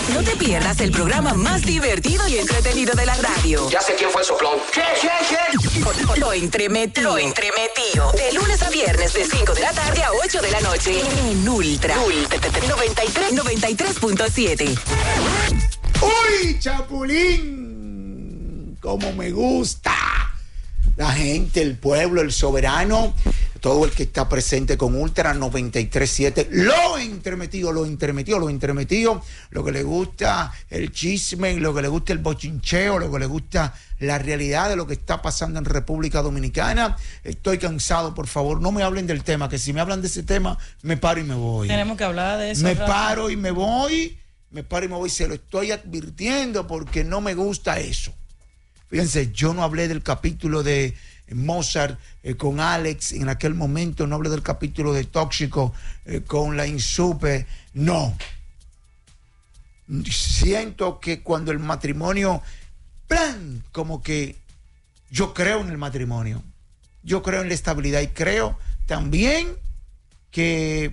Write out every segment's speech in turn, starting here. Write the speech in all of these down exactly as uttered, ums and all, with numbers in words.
No te pierdas el programa más divertido y entretenido de la radio. Ya sé quién fue el soplón. ¿Qué, qué, qué? Lo, lo entremetido. Lo entremetido. De lunes a viernes de cinco de la tarde a ocho de la noche. En Ultra. Ultra noventa y tres, noventa y tres punto siete. ¡Uy, Chapulín! ¡Cómo me gusta! La gente, el pueblo, el soberano, todo el que está presente con Ultra noventa y tres punto siete, lo entremetido, lo entremetido, lo entremetido, lo que le gusta el chisme, lo que le gusta el bochincheo, lo que le gusta la realidad de lo que está pasando en República Dominicana. Estoy cansado, por favor, no me hablen del tema, que si me hablan de ese tema, me paro y me voy. Tenemos que hablar de eso. Me Rafa. paro y me voy, me paro y me voy, se lo estoy advirtiendo porque no me gusta eso. Fíjense, yo no hablé del capítulo de Mozart eh, con Alex en aquel momento, no hablé del capítulo de Tóxico eh, con la Insupe, no. Siento que cuando el matrimonio, plan, como que yo creo en el matrimonio, yo creo en la estabilidad y creo también que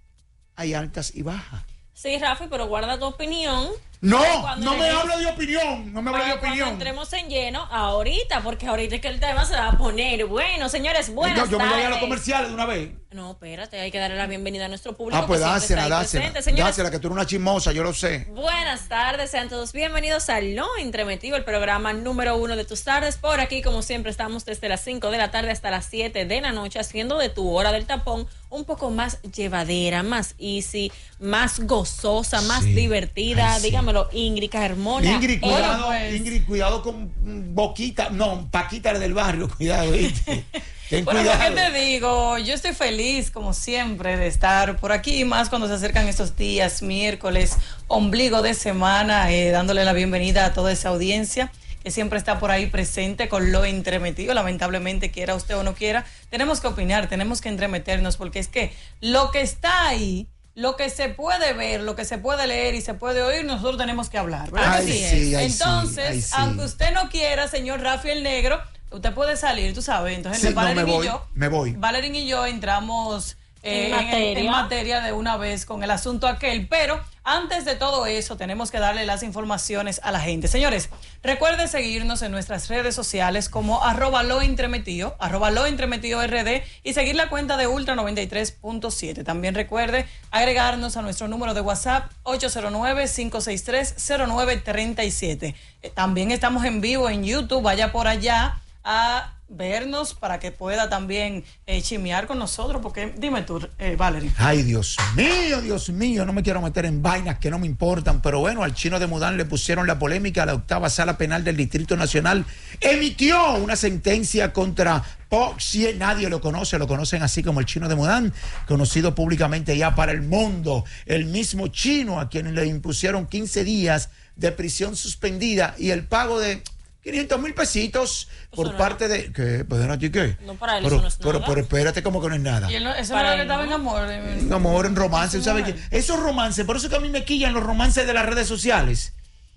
hay altas y bajas. Sí, Rafi, pero guarda tu opinión. No, Cuando no me lleguemos- hablo de opinión, no me hablo de Cuando opinión. entremos en lleno, ahorita, porque ahorita es que el tema se va a poner bueno. Señores, buenas Yo, yo me voy a tardes. los comerciales de una vez. No, espérate, hay que darle la bienvenida a nuestro público. Ah, pues que siempre dásela, está ahí dásela. presente. Señores, Dásela, que tú eres una chismosa, yo lo sé. buenas tardes, sean todos bienvenidos a Lo Entremetido, el programa número uno de tus tardes. Por aquí, como siempre, estamos desde las cinco de la tarde hasta las siete de la noche, haciendo de tu hora del tapón un poco más llevadera, más easy, más gozosa, más Sí. divertida. Ay, sí. Dígamelo, Ingrid Carmona. Ingrid, Bueno, cuidado, pues, Ingrid, cuidado con mm, Boquita, no, Paquita la del barrio, cuidado, ¿viste? Ten Bueno, cuidado. ¿qué te digo? Yo estoy feliz, como siempre, de estar por aquí, y más cuando se acercan estos días, miércoles, ombligo de semana, eh, dándole la bienvenida a toda esa audiencia que siempre está por ahí presente con Lo Entremetido. Lamentablemente, quiera usted o no quiera, tenemos que opinar, tenemos que entremeternos, porque es que lo que está ahí, lo que se puede ver, lo que se puede leer y se puede oír, nosotros tenemos que hablar, ¿verdad? Ay, que sí, ay, sí, Entonces, ay, sí. aunque usted no quiera, señor Rafi el Negro, usted puede salir, tú sabes. Entonces, Sí, no, Valerín me voy, y yo, me voy. Valerín y yo entramos eh, En en, materia. en materia de una vez con el asunto aquel, pero antes de todo eso tenemos que darle las informaciones a la gente. Señores, recuerde seguirnos en nuestras redes sociales como arroba lo entremetido, arroba lo entremetido R D, y seguir la cuenta de Ultra noventa y tres punto siete. También recuerde agregarnos a nuestro número de WhatsApp ocho cero nueve, cinco seis tres, cero nueve tres siete. Eh, también estamos en vivo en YouTube, vaya por allá a vernos para que pueda también eh, chimear con nosotros, porque dime tú, eh, Valerie. Ay, Dios mío, Dios mío, no me quiero meter en vainas que no me importan, pero bueno, al Chino de Mudán le pusieron la polémica. La octava sala penal del Distrito Nacional emitió una sentencia contra Poxie. Nadie lo conoce, lo conocen así como el Chino de Mudán, conocido públicamente ya para el mundo. El mismo Chino a quien le impusieron quince días de prisión suspendida y el pago de quinientos mil pesitos por no parte de... ¿Qué? ¿Pues a ti qué? No, para él pero, eso no es pero, nada. pero espérate, como que no es nada. Y él no- eso Para no era que él, estaba ¿no? en amor. eh, Un amor, en romance, Sí, ¿sabes mujer. qué? Esos romances, por eso que a mí me quillan los romances de las redes sociales.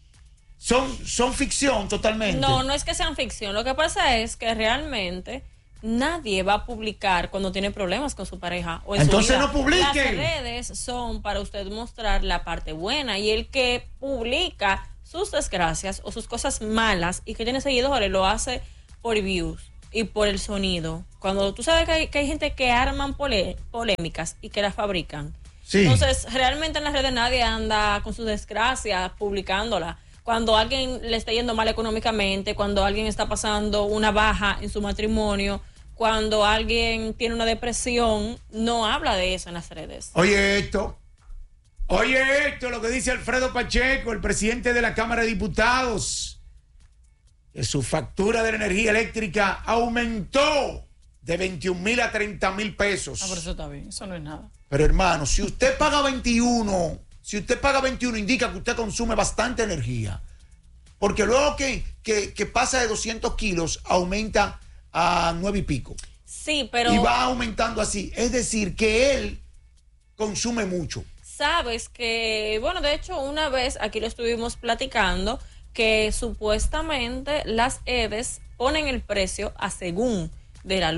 Son, son ficción totalmente. no, no es que sean ficción. Lo que pasa es que realmente nadie va a publicar cuando tiene problemas con su pareja o en Entonces su vida. no publiquen. Las redes son para usted mostrar la parte buena, y el que publica sus desgracias o sus cosas malas y que tiene seguidores lo hace por views y por el sonido. Cuando tú sabes que hay, que hay gente que arman pole- polémicas y que las fabrican. Sí. Entonces, realmente en las redes nadie anda con sus desgracias publicándola. Cuando a alguien le está yendo mal económicamente, cuando alguien está pasando una baja en su matrimonio, cuando alguien tiene una depresión, no habla de eso en las redes. Oye esto, oye esto, lo que dice Alfredo Pacheco, el presidente de la Cámara de Diputados, que su factura de la energía eléctrica aumentó de veintiún mil a treinta mil pesos. Ah, por eso está bien, eso no es nada. Pero hermano, si usted paga veintiuno, si usted paga veintiuno, indica que usted consume bastante energía. Porque luego que, que, que pasa de doscientos kilos, aumenta a nueve y pico. Sí, pero Y va aumentando así. Es decir, que él consume mucho. sabes que, bueno, de hecho, una vez aquí lo estuvimos platicando, que supuestamente las E D E S ponen el precio a según de la luz.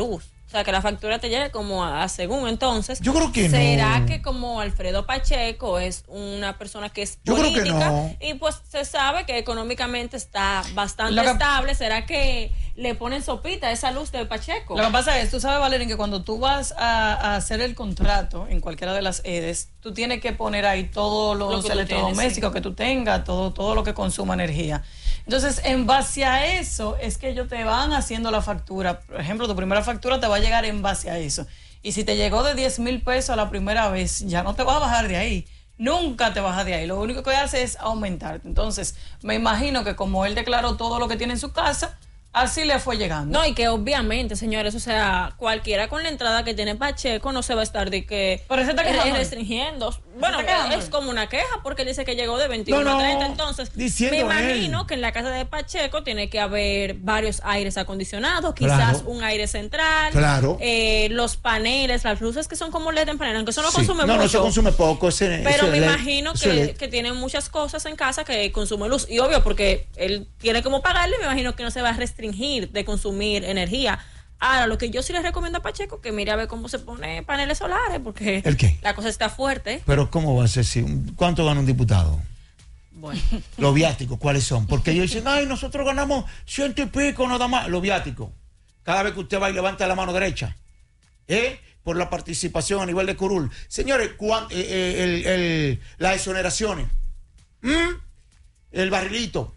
O sea, que la factura te llegue como a, a según. Entonces, yo creo que ¿será no. que como Alfredo Pacheco es una persona que es yo política creo que no. y pues se sabe que económicamente está bastante que, estable? ¿Será que le ponen sopita a esa luz de Pacheco? Lo que pasa es, tú sabes, Valeria, que cuando tú vas a, a hacer el contrato en cualquiera de las EDES, tú tienes que poner ahí todos los Lo electrodomésticos sí. que tú tengas, todo, todo lo que consuma energía. Entonces, en base a eso, es que ellos te van haciendo la factura. Por ejemplo, tu primera factura te va a llegar en base a eso. Y si te llegó de diez mil pesos a la primera vez, ya no te vas a bajar de ahí. Nunca te bajas de ahí. Lo único que hace es aumentarte. Entonces, me imagino que como él declaró todo lo que tiene en su casa, así le fue llegando. No, y que obviamente, señores, o sea, cualquiera con la entrada que tiene Pacheco no se va a estar de que Pero se está quejando. restringiendo. Bueno, es como una queja porque él dice que llegó de veintiuno no, no, a treinta. Entonces, diciendo me imagino él. que en la casa de Pacheco tiene que haber varios aires acondicionados, quizás Claro. un aire central. Claro. Eh, los paneles, las luces que son como L E D en panel, aunque eso no Sí. consume no, mucho. No, se consume poco. Ese, Pero ese me L E D, imagino ese L E D. que, que tienen muchas cosas en casa que consumen luz. Y obvio, porque él tiene como pagarle, me imagino que no se va a restringir de consumir energía. Ahora, lo que yo sí les recomiendo a Pacheco, que mire a ver cómo se pone paneles solares, porque ¿El qué? la cosa está fuerte. Pero ¿cómo va a ser? Si, ¿cuánto gana un diputado? Bueno. Los viáticos, ¿cuáles son? Porque ellos dicen, ay, nosotros ganamos ciento y pico nada más. Los viáticos. Cada vez que usted va y levanta la mano derecha, ¿eh? Por la participación a nivel de curul. Señores, ¿cuán, eh, eh, el, el, las exoneraciones, ¿Mm? el barrilito,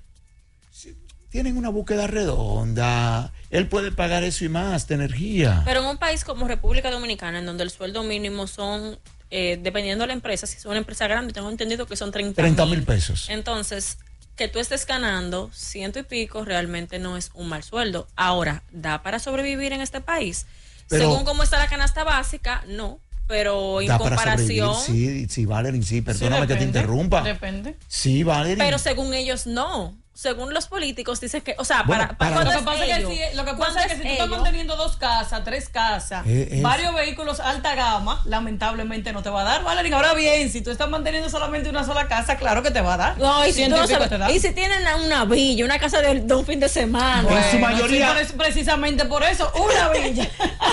tienen una búsqueda redonda. Él puede pagar eso y más de energía. Pero en un país como República Dominicana, en donde el sueldo mínimo son, eh, dependiendo de la empresa, si es una empresa grande, tengo entendido que son treinta mil pesos. Entonces, que tú estés ganando ciento y pico realmente no es un mal sueldo. Ahora, ¿da para sobrevivir en este país? Pero, según cómo está la canasta básica, no. Pero en da comparación... Para sí, sí, Valerie, sí, perdóname sí, depende, que te interrumpa. Depende. Sí, Valerie. Pero según ellos, no. Según los políticos, dicen que, o sea, Bueno, para, para, para Lo que pasa es que, si, lo que, pasa es que si tú estás manteniendo dos casas, tres casas, eh, es, varios vehículos alta gama, lamentablemente no te va a dar, Valerie. Ahora bien, si tú estás manteniendo solamente una sola casa, claro que te va a dar. No, y si, tú no sabes, te da. y si tienen una villa, una casa de, de un fin de semana. Bueno, en su Bueno, mayoría. sí, por eso, precisamente por eso, una villa.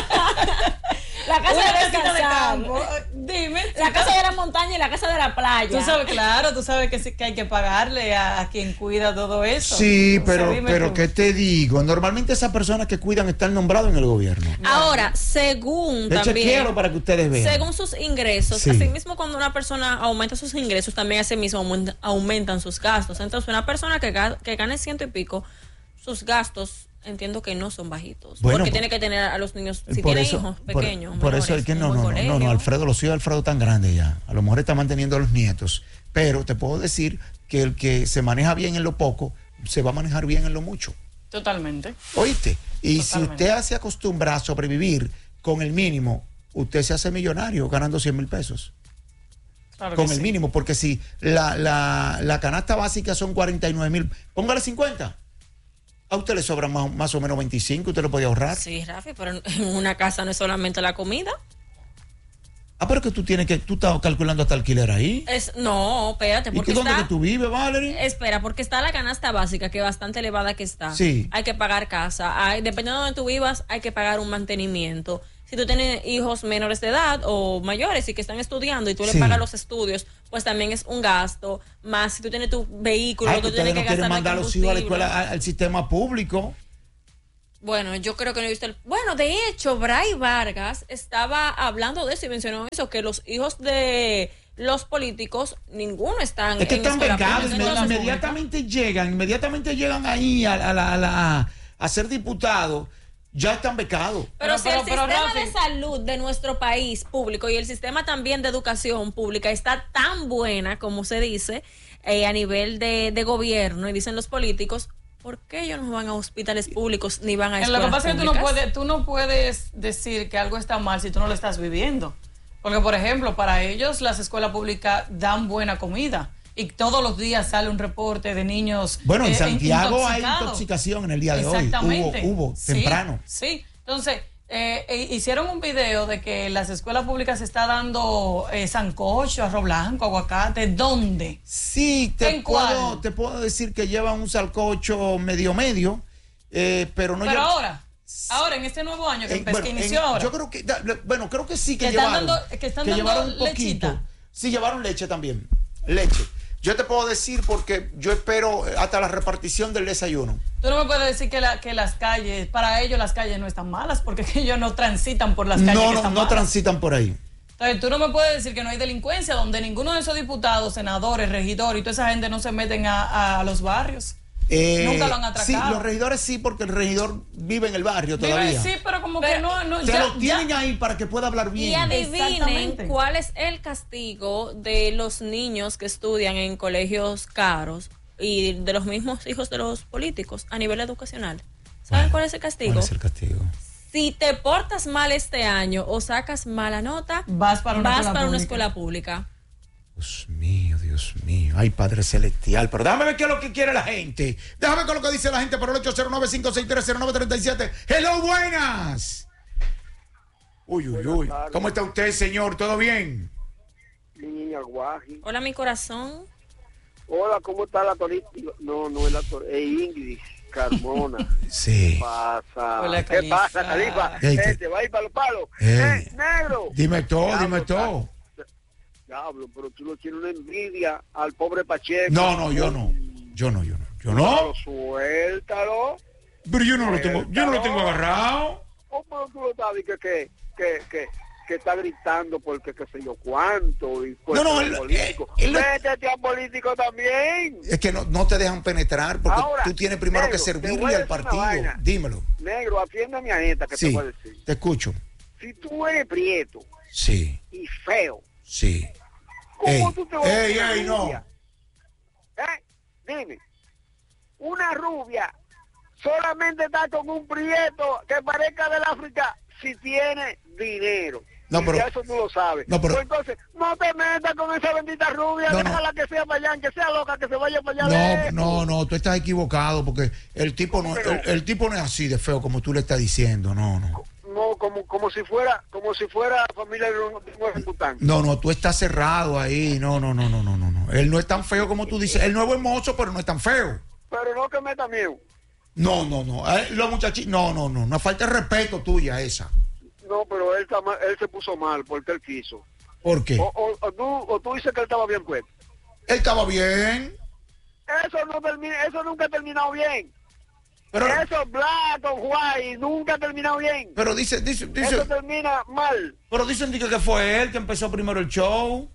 La casa Una de casita de descansar. campo. Dime. La casa de la montaña y la casa de la playa. Tú sabes, claro, tú sabes que, sí, que hay que pagarle a, a quien cuida todo eso. Sí, O sea, pero, dime pero tú. ¿qué te digo? Normalmente esas personas que cuidan están nombrados en el gobierno. Ahora, según De hecho, también, quiero para que ustedes vean. según sus ingresos, Sí. así mismo cuando una persona aumenta sus ingresos, también así mismo aumenta- aumentan sus gastos. Entonces, una persona que, ga- que gane ciento y pico, sus gastos entiendo que no son bajitos. Bueno, porque por- tiene que tener a los niños, si por tiene eso, hijos por- pequeños. Por, eso menores, es que un no, buen no, no, no, colegio. no, Alfredo, los hijos de Alfredo tan grande ya. A lo mejor está manteniendo a los nietos. Pero te puedo decir que el que se maneja bien en lo poco, se va a manejar bien en lo mucho. Totalmente. ¿Oíste? Y Totalmente. si usted se acostumbra a sobrevivir con el mínimo, usted se hace millonario ganando cien mil pesos. Claro Con que el sí. mínimo, porque si la, la, la canasta básica son cuarenta y nueve mil, póngale cincuenta. A usted le sobran más, más o menos veinticinco, usted lo podía ahorrar. Sí, Rafi, pero en una casa no es solamente la comida. Ah, pero que tú tienes que, tú estás calculando hasta alquiler ahí. Es, no, espérate, ¿Y porque qué, dónde está... que tú vives, Valerie? Espera, porque está la canasta básica, que es bastante elevada que está. Sí. Hay que pagar casa. Hay, dependiendo de donde tú vivas, hay que pagar un mantenimiento. Si tú tienes hijos menores de edad o mayores y que están estudiando y tú Sí. le pagas los estudios, pues también es un gasto. Más si tú tienes tu vehículo, Ay, tú que tienes ustedes que no quieren gastar mandar a los hijos a la escuela, al, al sistema público. Bueno, yo creo que no he visto el... Bueno, de hecho, Bray Vargas estaba hablando de eso y mencionó eso, que los hijos de los políticos, ninguno están Es que en están escuela becados, pública. inmedi- Entonces, inmediatamente llegan, inmediatamente llegan ahí a, a, la- a la- a ser diputados, ya están becados. Pero, Pero- si pero- el pero, sistema Rafi. de salud de nuestro país público y el sistema también de educación pública está tan buena, como se dice, eh, a nivel de, de gobierno, y dicen los políticos, ¿por qué ellos no van a hospitales públicos ni van a Lo escuelas que pasa es que tú no, públicas? puedes, tú no puedes decir que algo está mal si tú no lo estás viviendo. Porque, por ejemplo, para ellos las escuelas públicas dan buena comida. Y todos los días sale un reporte de niños. Bueno, en eh, Santiago hay intoxicados. intoxicación en el día de hoy. Exactamente. Hubo, hubo, Sí, temprano. Sí, entonces, eh, eh, hicieron un video de que en las escuelas públicas se está dando eh, sancocho, arroz blanco, aguacate. ¿Dónde? Sí, te ¿En puedo, cuál? te puedo decir que llevan un salcocho medio medio, eh, pero no Pero lleva- ahora. Ahora, en este nuevo año que, En- empe- bueno, que inició en- ahora. Yo creo que, da- le- bueno, creo que sí que, Que están llevaron. dando- que están dando llevaron un poquito. lechita. Sí, llevaron leche también. Leche. Yo te puedo decir porque yo espero hasta la repartición del desayuno. Tú no me puedes decir que, la, que las calles, para ellos las calles no están malas, porque que ellos no transitan por las calles No, que no, están no malas. transitan por ahí. Entonces, tú no me puedes decir que no hay delincuencia donde ninguno de esos diputados, senadores, regidores y toda esa gente no se meten a, a los barrios. Eh, Nunca lo han atracado. Sí, los regidores sí, porque el regidor vive en el barrio Vive, todavía. sí, pero como Pero- que no, no Se ya- lo tienen ya- ahí para que pueda hablar Y bien. adivinen Exactamente. cuál es el castigo de los niños que estudian en colegios caros y de los mismos hijos de los políticos a nivel educacional. ¿Saben cuál es el castigo? ¿Cuál es el castigo? Si te portas mal este año o sacas mala nota, Vas para una vas escuela para una pública. escuela pública. Dios mío, Dios mío. Ay, Padre Celestial. Pero déjame ver qué es lo que quiere la gente. Déjame ver qué es lo que dice la gente por el ocho cero nueve, cinco seis tres, cero nueve tres siete. Hello, buenas. Uy, uy, uy. ¿Cómo está usted, señor? ¿Todo bien? Mi niña Guaji. Hola, mi corazón. Hola, ¿cómo está la torita? No, no es la torita, es Ingrid Carmona. Sí. ¿Qué pasa? Hola, ¿Qué Califa. pasa, Califa? Ey, Eh, te- ¿Te va a ir para los palos? Ey. ¡Eh, negro! Dime todo, Diablo, dime todo. Diablo, pero tú no tienes una envidia al pobre Pacheco. No, no, yo no. Yo no, yo no. Yo no. Suéltalo, suéltalo. Pero yo no lo tengo, yo no lo tengo agarrado. ¿Cómo tú lo sabes que, que, que, que, que está gritando porque qué sé yo cuánto? Y No, no, el él- político. él- él lo- Métete a político también. Es que no, no te dejan penetrar porque Ahora, tú tienes primero negro, que te voy servirle a al decir una partido. vaina. Dímelo. Negro, atiéndame a esta que te Sí, voy a decir. te escucho. Si tú eres prieto Sí, y feo, sí. ¿cómo Ey, tú te vas a ey, poner ey, no. rubia? ¿Eh? Dime, una rubia solamente está con un prieto que parezca del África si tiene dinero. No, Y pero- ya eso tú lo sabes. no, pero- Pues entonces, no te metas con esa bendita rubia, No, no. déjala que sea para allá, que sea loca, que se vaya para allá. No, lejos. no, no, tú estás equivocado porque el tipo no, Pero- el, el tipo no es así de feo como tú le estás diciendo, no, no. No, como, como si fuera, como si fuera familia de un, de un ejecutante. No, no, tú estás cerrado ahí, no, no, no, no, no, no, no. Él no es tan feo como tú dices, él no es hermoso, pero no es tan feo. Pero no que meta miedo. No, no, no, eh, los muchachitos, no, no, no, una falta de respeto tuya esa. No, pero él, está mal- él se puso mal porque él quiso. ¿Por qué? O, o, o tú, o tú dices que él estaba bien puesto. Él estaba bien, Eso no termina, eso nunca ha terminado bien. pero, Eso black o white nunca ha terminado bien. pero dice, dice, dice, Eso termina mal. pero dicen que que fue él que empezó primero el show.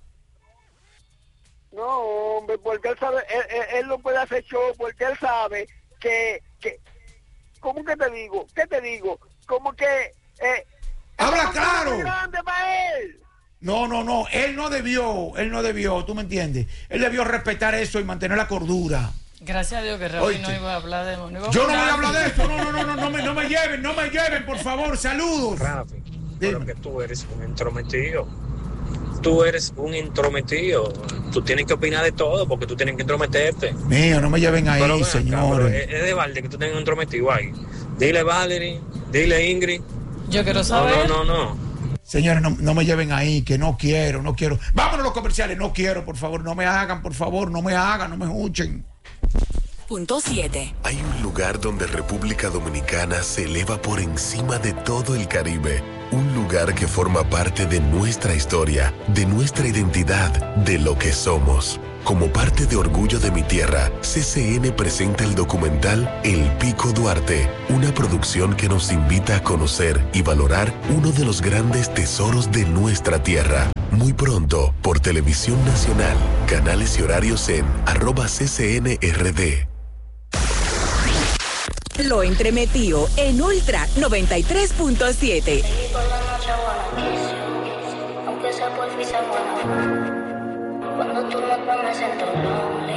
No, hombre, porque él sabe, él, él, él no puede hacer show porque él sabe que, que, ¿cómo que te digo? ¿Qué te digo? Como que, eh, Habla eso no es claro. muy grande para él. No, no, no, él no debió, él no debió, tú me entiendes. Él debió respetar eso y mantener la cordura. Gracias a Dios que Raúl Oíste. no iba a hablar de... No iba Yo no voy opinar. a hablar de esto, no, no, no, no, no me, no me lleven, no me lleven, por favor, saludos. Rafi, Dime. pero que tú eres un entrometido. Tú eres un entrometido. Tú tienes que opinar de todo porque tú tienes que entrometerte. Mío, no me lleven ahí, Pero ven acá, pero señores. es, es de balde que tú tengas un entrometido ahí. Dile Valerie, dile Ingrid. Yo quiero No, saber... no, no, no. Señores, no, no me lleven ahí, que no quiero, no quiero. Vámonos a los comerciales, no quiero, por favor, no me hagan, por favor, no me hagan, no me escuchen. Punto siete. Hay un lugar donde República Dominicana se eleva por encima de todo el Caribe. Un lugar que forma parte de nuestra historia, de nuestra identidad, de lo que somos. Como parte de Orgullo de mi Tierra, C C N presenta el documental El Pico Duarte, una producción que nos invita a conocer y valorar uno de los grandes tesoros de nuestra tierra. Muy pronto, por Televisión Nacional, canales y horarios en arroba C C N R D. Lo entremetido en Ultra noventa y tres punto siete. Aunque sea por fin, cuando tú me pones en tu